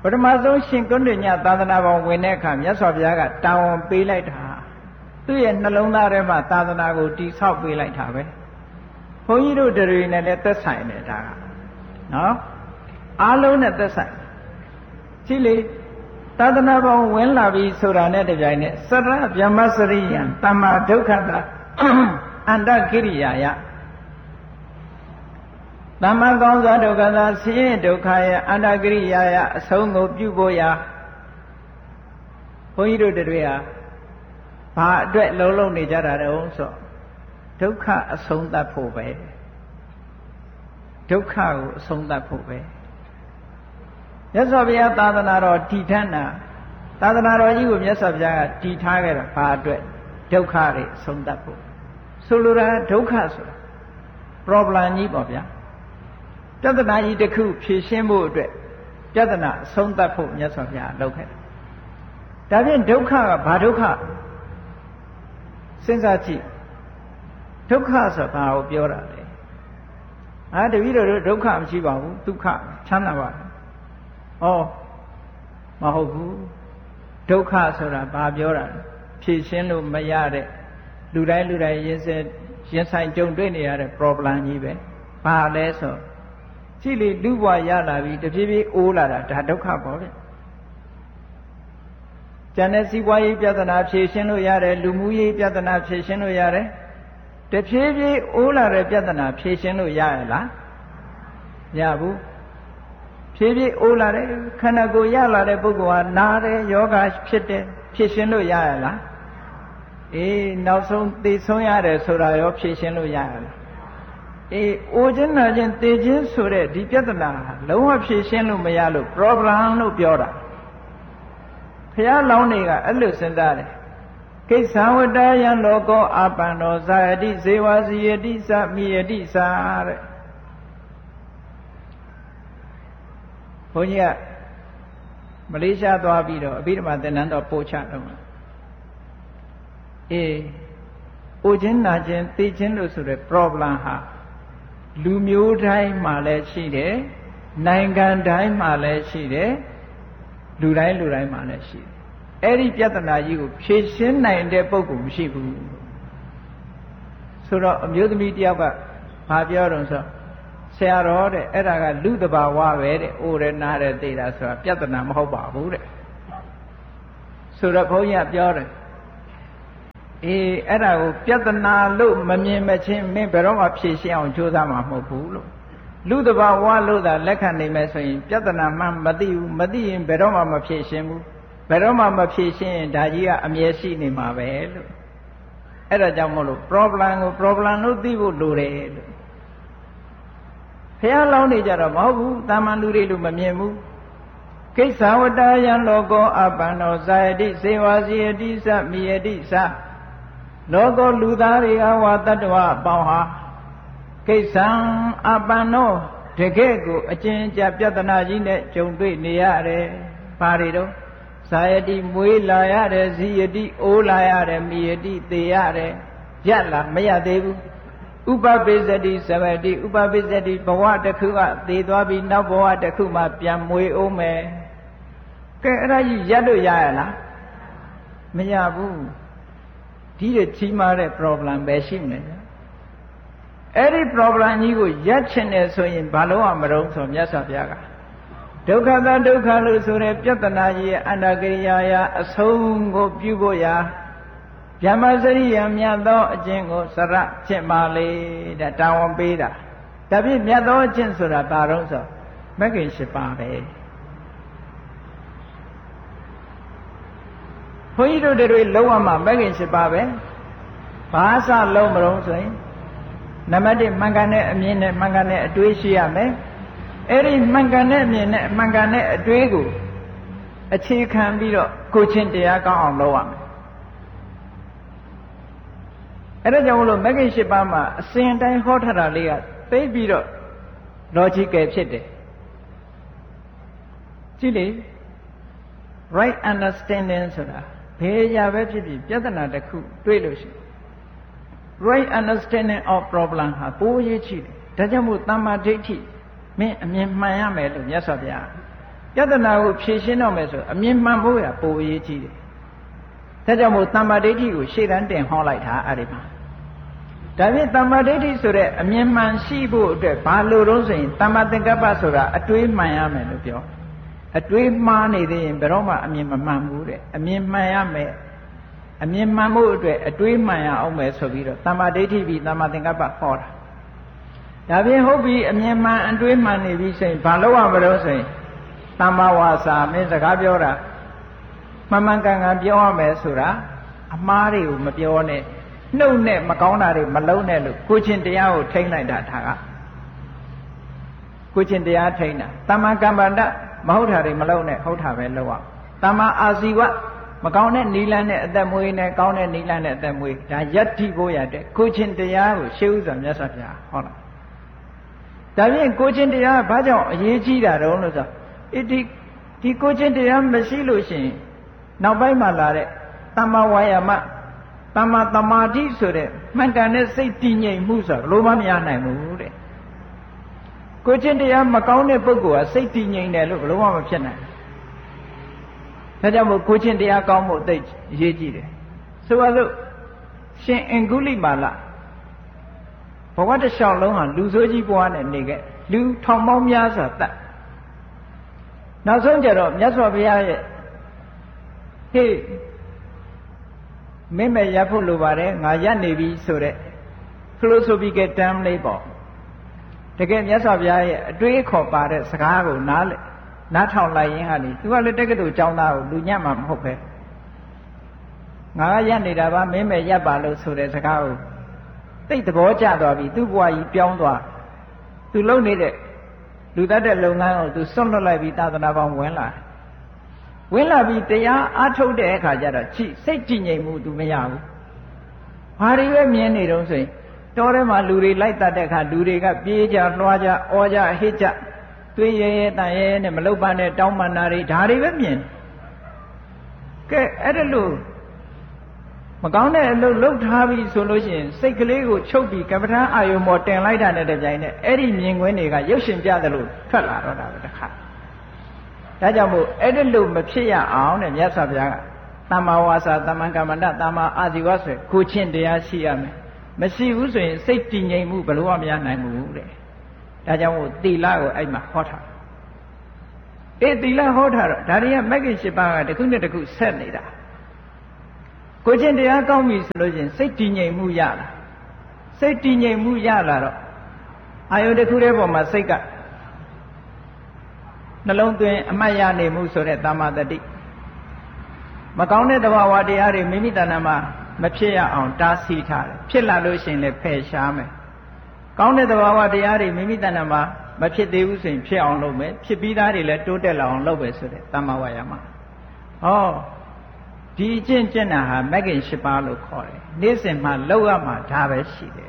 ပထမဆုံးရှင်ကုဏ္ဏညသာသနာပေါင်းဝင်တဲ့အခါမြတ်စွာဘုရားကတာဝန်ပေးလိုက်တာသူ့ရဲ့နှလုံးသားထဲမှာသာသနာကိုတည်ဆောက်ပေးလိုက်တာပဲဘုန်းကြီးတို့တွေနဲ့လည်းသက်ဆိုင်တယ်ဒါကနော်အားလုံးနဲ့သက်ဆိုင်ကြည့်လေသာသနာပေါင်းဝင်လာပြီဆိုတာနဲ့တပြိုင်နက်စရဗျမစရိယံတမ္မာဒုက္ခတာအန္တကိရိယာယသမ္မာကောင်းစွာဒုက္ခသာဆင်းရဲဒုက္ခရဲ့အန္တကိရိယာယအဆုံးကိုပြုဖို့ရာဘုန်းကြီးတို့တွေဟာဘာအတွက်လုံးနေကြတာတုံးဆိုဒုက္ခအဆုံးသတ်ဖို့ပဲဒုက္ခကိုအဆုံးသတ်ဖို့ပဲမြတ်စွာဘုရားသာသနာတော်တည်ထမ်းတာသာသနာတော်ကြီးကိုမြတ်စွာဘုရားကတည်ထားခဲ့တာဘာအတွက်ဒုက္ခတွေအဆုံးသတ်ဖို့ဆိုလိုတာဒုက္ခဆိုတာ problem ကြီးပေါ့ဗျာပြဿနာကြီးတစ်ခုဖြေရှင်းဖို့အတွက်ပြဿနာအဆုံးသတ်ဖို့မြတ်စွာဘုရားလုပ်ခဲ့တယ်ဒါဖြင့်ဒုက္ခကဘာဒုက္ခစဉ်းစားကြည့်ဒုက္ခဆိုတာဘာကိုပြောတာလဲတပည့်တော်တို့ဒုက္ခမရှိပါဘူးဒုက္ခချမ်းသာပါတယ်ဩမဟုတ်ဘူးဒုက္ခဆိုတာဘာပြောတာလဲဖြေရှင်းလို့မရတဲ့လူတိုင်းရင်ဆိုင်ကြုံတွေ့နေရတဲ့ problem ကြီးပဲဘာလဲဆိုကြည့်လေလူဘဝရလာပြီတဖြည်းဖြည်းအိုးလာတာဒါဒုက္ခပေါ့ဗျကျန်တဲ့စီးပွားရေးပြဿနာဖြေရှင်းလို့ရတယ်လူမှုရေးပြဿနာဖြေရှင်းလို့ရတယ်တဖြည်းဖြည်းအိုးလာတဲ့ပြဿနာဖြေရှင်းလို့ရရလားမရဘူးဖြည်းဖြည်းအိုးလာတယ်ခန္ဓာကိုယ်ရလာတဲ့ပုဂ္ဂိုလ်ဟာနာတယ်ယောဂဖြစ်တယ်ဖြေရှင်းလို့ရရလားနောက်ဆုံးသိဆုံးရတယ်ဆိုတာရောဖြေရှင်းလို့ရရလားအိုခြင်းနာခြင်းသိခြင်းဆိုတဲ့ဒီပြဿနာလုံးဝဖြေရှင်းလို့မရလို့ problem လို့ပြောတာဘုရားလောင်းတွေကအဲ့လိုစဉ်းစားတယ်ကိစ္ဆဝတ္တယံလောကောအပန္နောဇာယတိဇေဝစီယတိသမိယတိသာတဲ့ဘုန်းကြီးကမလေးရှားသွားပြီးတော့အဘိဓမ္မာသင်္นานတော်ပို့ချတော့အိုခြင်းနာခြင်းသိခြင်းလို့ဆိုတဲ့ problem ဟာလူမျိုးတိုင်းမှာလည်းရှိတယ်နိုင်ငံတိုင်းမှာလည်းရှိတယ်လူတိုင်းမှာလည်းရှိတယ်အဲ့ဒီပြဿနာကြီးကိုဖြေရှင်းနိုင်တဲ့ပုဂ္ဂိုလ်မရှိဘူးဆိုတော့အမျိုးသမီးတယောက်ကဘာပြောတော့ဆိုဆရာတော်တဲ့အဲ့ဒါကလူတဘာဝပဲတဲ့အိုရနာတဲ့သိတာဆိုတာပြဿနာမဟုတ်ပါဘူးတဲ့ဆိုတော့ဘုန်းကြီးကပြောတယ်အဲ့ဒါကိုပြဿနာလို့မမြင်မချင်းမင်းဘယ်တော့မှဖြေရှင်းအောင်ကြိုးစားမှာမဟုတ်ဘူးလို့လူတဘာဝလို့သာလက်ခံနိုင်မယ်ဆိုရင်ပြဿနာမှမသိဘူးမသိရင်ဘယ်တော့မှမဖြေရှင်းဘူးဘယ်တော့မှမဖြေရှင်းရင်ဒါကြီးကအမြဲရှိနေမှာပဲလို့အဲ့ဒါကြောင့်မို့လို့ problem ကို problem လို့သိဖို့လိုတယ်လို့ဘုရားလောင်းနေကြတော့မဟုတ်ဘူးတာမန်လူတွေလို့မမြင်ဘူးကိစ္ဆဝတ္တယံလောကောအပန္နောဇာယတိဇေဝစီယတိသမိယတိသလောကောလူသားတွေကဝါတတ္တဝအပေါင်းဟာကိစ္ဆံအပန္နောတကယ့်ကိုအကျဉ်းချပြဿနာကြီးနဲ့ကြုံတွေ့နေရတယ်ဘာတွေတော့ဇာယတိမွေးလာရတယ်ဇီယတိအိုးလာရတယ်မိယတိသေရတယ်ရလားမရသေးဘူးဥပပိစ္ဆတိသဝတိဥပပိစ္ဆတိဘဝတစ်ခုကသေသွားပြီးနောက်ဘဝတစ်ခုမှပြန်မွေးအောင်မယ်ကဲအဲ့ဒါကြီးရက်လို့ရရလားမရဘူးဒီတဲ့ကြီးမားတဲ့ problem ပဲရှိမလဲအဲ့ဒီ problem ကြီးကိုရက်ချင်တယ်ဆိုရင်ဘာလို့မလုပ်ဆိုမြတ်စွာဘုရားကဒုက္ခသာဒုက္ခလို့ဆိုတဲ့ပြဿနာကြီးရဲ့အန္တကိရိယာယအဆုံးကိုပြုဖို့ရာဗျမစရိယမြတ်သောအကျင့်ကိုစရကျင့်ပါလေတဲ့တာဝန်ပေးတာဒါဖြင့်မြတ်သောအကျင့်ဆိုတာဘာလို့ဆိုမဂ္ဂင်၈ပါးပဲဘုန်းကြီးတို့တွေလုံးဝမှမဂ္ဂင်၈ပါးပဲဘာစလုံးမလုံးဆိုရင်နံပါတ်1မှန်ကန်တဲ့အမြင်နဲ့မှန်ကန်တဲ့အတွေးရှိရမယ်အဲ့ဒီမှန်ကန်တဲ့အမြင်နဲ့မှန်ကန်တဲ့အတွေးကိုအခြေခံပြီးတော့ကိုချင်းတရားကောင်းအောင်လုပ်ရမယ်အဲ့ဒါကြောင့်မလို့မဂ္ဂင်၈ပါးမှာအစဉ်တိုင်းဟောထားတာလေးကသိပြီးတော့ logical ဖြစ်တယ်ကြည့်လေ right understanding ဆိုတာဘယ်ရာပဲဖြစ်ဖြစ်ပြဿနာတစ်ခုတွေ့လို့ရှိရင် right understanding of problem ဟာပိုးရေးချတယ်ဒါကြောင့်မို့တမ္မာဒိဋ္ဌိမင်းအမြင်မှန်ရမယ်လို့မြတ်စွာဘုရားပြဿနာကိုဖြေရှင်းတော့မယ်ဆိုအမြင်မှန်ဖို့ရပိုအရေးကြီးတယ်ဒါကြောင့်မို့တမ္မာဒိဋ္ဌိကိုရှေ့တန်းတင်ဟောလိုက်တာအဲ့ဒီမှာဒါဖြင့်တမ္မာဒိဋ္ဌိဆိုတဲ့အမြင်မှန်ရှိဖို့အတွက်ဘာလို့တော့ဆိုရင်တမ္မာသင်္ကပ္ပဆိုတာအတွေးမှန်ရမယ်လို့ပြောအတွေးမှားနေသေးရင်ဘယ်တော့မှအမြင်မမှန်ဘူးတဲ့အမြင်မှန်ရမယ်အမြင်မှန်ဖို့အတွက်အတွေးမှန်ရအောင်မယ်ဆိုပြီးတော့တမ္မာဒိဋ္ဌိပြီးတမ္မာသင်္ကပ္ပဟောတာဒါဖြင့်ဟုတ်ပြီအမြင်မှန်အတွေးမှန်နေပြီဆိုရင်ဘာလို့ရမလို့ဆိုရင်တမ္မာဝါစာမင်းစကားပြောတာမှန်မှန်ကန်ကန်ပြောရမယ်ဆိုတာအမှားတွေကိုမပြောနဲ့နှုတ်နဲ့မကောင်းတာတွေမလုံးနဲ့လို့ကိုချင်းတရားကိုထိန်းလိုက်တာဒါကကိုချင်းတရားထိန်းတာတမ္မာကမ္မန္တမဟုတ်တာတွေမလုံးနဲ့ဟုတ်တာပဲလုပ်ရတမ္မာအာဇီဝမကောင်းတဲ့နိလန်းနဲ့အသက်မွေးနဲ့ကောင်းတဲ့နိလန်းနဲ့အသက်မွေးဒါယတ္တိဖို့ရတဲ့ကိုချင်းတရားကိုရှေးဥစွာမြတ်စွာဘုရားဟောလားဒါဖြင့်ကိုချင်းတရားဘာကြောင့်အရေးကြီးတာတုံးလို့ဆိုဒီကိုချင်းတရားမရှိလို့ရှိရင်နောက်ပိုင်းမှာလာတဲ့တမ္မာဝါယာမတမ္မာသမာဓိဆိုတဲ့မှန်ကန်တဲ့စိတ်တည်ငြိမ်မှုဆိုဘလို့မှမရနိုင်ဘူးတဲ့ကိုချင်းတရားမကောင်းတဲ့ပုဂ္ဂိုလ်ကစိတ်တည်ငြိမ်တယ်လို့ဘလို့မှမဖြစ်နိုင်ဘူးဒါကြောင့်မို့ကိုချင်းတရားကောင်းဖို့သိအရေးကြီးတယ်ဆိုပါစို့ရှင်အင်္ဂုလိမာလဘဝတစ်လျှောက်လုံးဟာလူဆိုးကြီးဘဝနဲ့နေခဲ့လူထောင်ပေါင်းများစွာတတ်နောက်ဆုံးကြတော့မြတ်စွာဘုရားရဲ့ဟေးမင်းမဲ့ရပ်ဖို့လိုပါတယ်ငါရပ်နေပြီဆိုတဲ့ philosophical term လေးပေါ့တကယ်မြတ်စွာဘုရားရဲ့အတွေးခေါ်ပါတဲ့စကားကိုနားထောင်လိုက်ရင်ဟာလေသူကလည်းတက္ကသိုလ်ကျောင်းသားကိုလူညံ့မှာမဟုတ်ပဲငါကရပ်နေတာပါမင်းမဲ့ရပ်ပါလို့ဆိုတဲ့စကားကိုသိသဘောကျသွားပြီသူ့ဘဝကြီးပြောင်းသွားသူလုံနေတဲ့လူတတ်တဲ့လုပ်ငန်းကိုသူစွန့်လွတ်လိုက်ပြီးသာသနာပေါင်းဝင်လာပြီးတရားအားထုတ်တဲ့အခါကျတော့စိတ်ကြည်ငြိမ်မှုသူမရဘူးဘာတွေပဲမြင်နေတုံးဆိုရင်တောထဲမှာလူတွေလိုက်တတ်တဲ့အခါလူတွေကပြေးကြလွှားကြအော်ကြဟစ်ကြသွေးရဲရဲတန်ရဲရဲနဲ့မလုပန်းတဲ့တောင်းပန်တာတွေဒါတွေပဲမြင်ကဲအဲ့ဒါလို့မကောင်းတဲ့အလုပ်လုပ်ထားပြီဆိုလို့ရှိရင်စိတ်ကလေးကိုချုပ်ပြီးကမ္မထာအာယုံပေါ်တင်လိုက်တာနဲ့တပြိုင်နက်အဲ့ဒီမြင်ကွင်းတွေကရုပ်ရှင်ပြတယ်လို့ထွက်လာတော့တာပဲတခါဒါကြောင့်မို့အဲ့ဒီလိုမဖြစ်ရအောင်တဲ့မြတ်စွာဘုရားကသမ္မာဝါစာသမ္မာကမ္မန္တသမ္မာအာဇီဝဆိုကိုချင်းတရားရှိရမယ်မရှိဘူးဆိုရင်စိတ်တည်ငြိမ်မှုဘယ်လိုမှမရနိုင်ဘူးတဲ့ဒါကြောင့်မို့သီလကိုအဲ့မှာဟောထားသီလဟောထားတော့ဒါတွေကမဂ္ဂင်၈ပါးကတစ်ခုနဲ့တစ်ခုဆက်နေတာကိုချင်းတရားကောင်းပြီဆိုလို့ချင်းစိတ်တည်ငြိမ်မှုရလာစိတ်တည်ငြိမ်မှုရလာတော့အာယုတစ်ခုတည်းပေါ်မှာစိတ်ကနှလုံးသွင်းအမှတ်ရနေမှုဆိုတဲ့သမ္မာတတိမကောင်းတဲ့သဘာဝတရားတွေမိမိတဏ္ဍာမှာမဖြစ်ရအောင်တားဆီးထားတယ်ဖြစ်လာလို့ရှိရင်လည်းဖယ်ရှားမယ်ကောင်းတဲ့သဘာဝတရားတွေမိမိတဏ္ဍာမှာမဖြစ်သေးဘူးဆိုရင်ဖြစ်အောင်လုပ်မယ်ဖြစ်ပြီးသားတွေလည်းတိုးတက်လာအောင်လုပ်ပဲဆိုတဲ့သမ္မာဝါယာမဟောဒီကျင့်တာဟာမဂ္ဂင်၈ပါးလို့ခေါ်တယ်နေ့စဉ်မှာလုပ်ရမှာဒါပဲရှိတယ်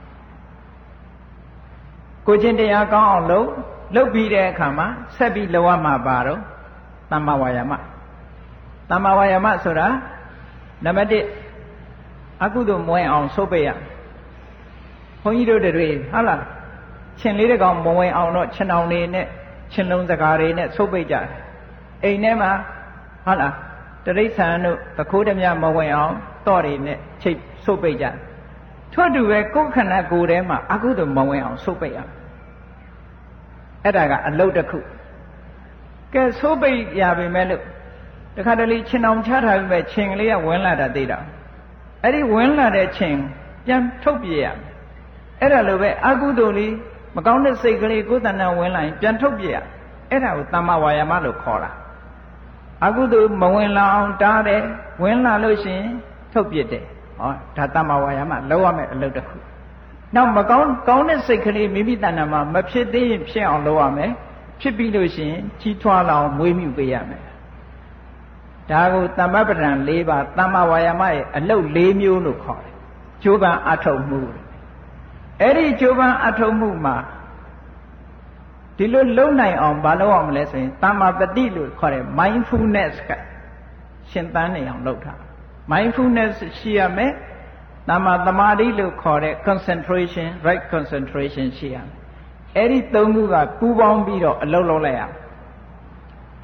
ကိုချင်းတရားကောင်းအောင်လုပ်ပြီးတဲ့အခါမှာဆက်ပြီးလုပ်ရမှာပါတော့သမ္မာဝါယာမသမ္မာဝါယာမဆိုတာနံပါတ်1အကုသိုလ်မဝင်အောင်ဆုတ်ပိတ်ရဘုန်းကြီးတို့တွေဟုတ်လားချင်းလေးတကောင်မဝင်အောင်တော့ချင်းအောင်နေနဲ့ချင်းလုံးစကားတွေနဲ့ဆုတ်ပိတ်ကြတယ်အိမ်ထဲမှာဟုတ်လားတရိษံတို့တခိုးဓမြမဝင်အောင်တော့တွေနဲ့ချိတ်ဆုတ်ပိတ်ကြထို့တူပဲကိုယ်ခန္ဓာကိုယ်ထဲမှာအကုသိုလ်မဝင်အောင်ဆုတ်ပိတ်ရအဲ့ဒါကအလုပ်တစ်ခုကဲဆုတ်ပိတ်ရပြီမဲ့လို့တခါတလေချင်းအောင်ချထားပြီးမဲ့ချင်းကလေးကဝင်လာတာသိတာအဲ့ဒီဝင်လာတဲ့ချင်းပြန်ထုတ်ပြရမယ်အဲ့ဒါလိုပဲအကုသိုလ်လေးမကောင်းတဲ့စိတ်ကလေးကိုယ်တဏ္ဍာဝင်လာရင်ပြန်ထုတ်ပြရအဲ့ဒါကိုသမ္မာဝါယာမလို့ခေါ်တာအကုသိုလ်မဝင်လာအောင်တားတယ်ဝင်လာလို့ရှိရင်ထုတ်ပြတယ်ဟောဒါသမ္မာဝါယာမလောက်ရမယ်အလုပ်တစ်ခုနောက်မကောင်းတဲ့စိတ်ကလေးမိမိတဏ္ဍာမှာမဖြစ်သေးရင်ဖြစ်အောင်လုပ်ရမယ်ဖြစ်ပြီးလို့ရှိရင်ကြီးထွားလာအောင်မွေးမြူပေးရမယ်ဒါကိုသမ္မပဒံ၄ပါးသမ္မာဝါယာမရဲ့အလုပ်၄မျိုးလို့ခေါ်တယ်ကျိုးပန်းအထုတ်မှုအဲ့ဒီကျိုးပန်းအထုတ်မှုမှာဒီလိုလုံနိုင်အောင်မလုပ်အောင်မလဲဆိုရင်သမ္မာပတိလို့ခေါ်တယ် mindfulness ကရှင်သန်နေအောင်လုပ်တာ mindfulness ရှိရမယ်သမ္မာသမာဓိလို့ခေါ်တဲ့ concentration right concentration ရှိရမယ်အဲ့ဒီသုံးခုကပူးပေါင်းပြီးတော့အလုပ်လုပ်လိုက်ရ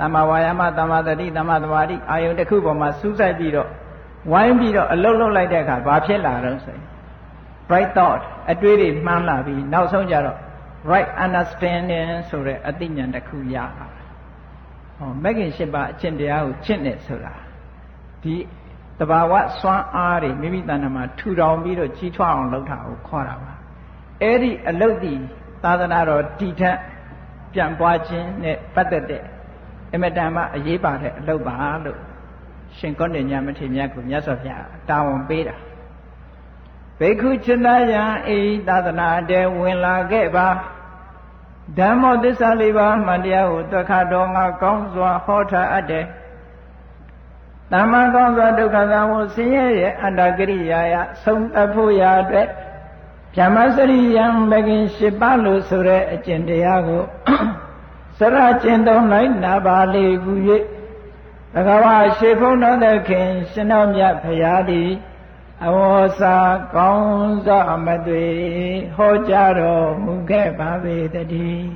သမ္မာဝါယာမသမ္မာသတိသမ္မာသမာဓိအာယုန်တစ်ခုပေါ်မှာစူးစိုက်ပြီးတော့ဝိုင်းပြီးတော့အလုံးလုံးလိုက်တဲ့အခါဘာဖြစ်လာတော့ဆိုရင် right thought အတွေးတွေမှန်းလာပြီးနောက်ဆုံးကြတော့ right understanding ဆိုတဲ့အသိဉာဏ်တစ်ခုရလာတယ်။ဟောမဂ္ဂင်၈ပါးအကျင့်တရားကိုကျင့်နေဆိုတာဒီတဘာဝစွမ်းအားတွေမိမိတဏ္ဍာမှာထူထောင်ပြီးတော့ကြီးထွားအောင်လုပ်တာကိုခေါ်တာပါ။အဲ့ဒီအလုပ်ဒီသာသနာတော်တည်ထက်ပြန်ပွားခြင်းနဲ့ပတ်သက်တဲ့အမတန်မှအရေးပါတဲ့အလုပ်ပါလို့ရှင်ကောဏညမထေရမြတ်ကိုမြတ်စွာဘုရားတာဝန်ပေးတာဘိက္ခုချဏယံအေသာသနာတဲဝင်လာခဲ့ပါဓမ္မောသစ္စာလေးပါးမှန်တရားကိုသက္ခတော်ငါကောင်းစွာဟောထားအပ်တယ်တမ္မာကောင်းစွာဒုက္ခသံကိုဆင်းရဲရဲ့အန္တကရိယာယဆုံးသတ်ဖို့ရာအတွက်ဗြဟ္မစရိယံဘဂင်၈ပါးလို့ဆိုတဲ့အကျင့်တရားကိုစရကျင့်သုံးလိုက်နာပါလေကူ၍ဘဂဝါရှေဖုံးတော်သခင်ရှင်တော်မြတ်ဖရာသည်အဝေါ်စာကောင်းစွာမသွေဟောကြားတော်မူခဲ့ပါပေတည်း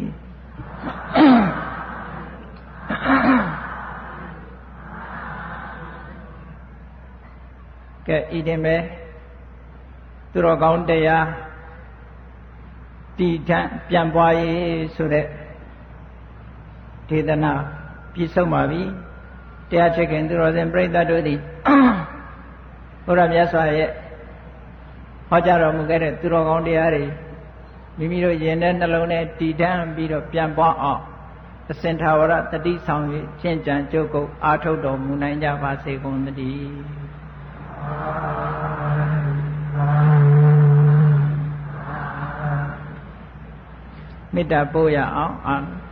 ကဲဤတင်ပဲသူတော်ကောင်းတရားတည်ထပြန်ပွားရေးဆိုတဲ့ဒေသနာပြည့်စုံပါပြီတရားချစ်ခင်သူတော်စင်ပြိဿတို့သည်ဘုရားမြတ်စွာရဲ့ဟောကြားတော်မူခဲ့တဲ့သူတော်ကောင်းတရားတွေမိမိတို့ယင်တဲ့နှလုံးထဲတည်ထပြီးတော့ပြန်ပွားအောင်အစဉ်ထာဝရတတိဆောင်၍ကျင့်ကြံကြုတ်ကုတ်အားထုတ်တော်မူနိုင်ကြပါစေကုန်သတည်းမေတ္တာပို့ရအောင်